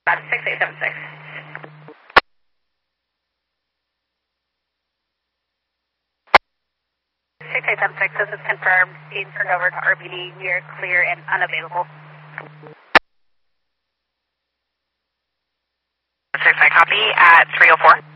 6876. 6876, this is confirmed. Being turned over to RBD. We are clear and unavailable. 6, I copy at 304.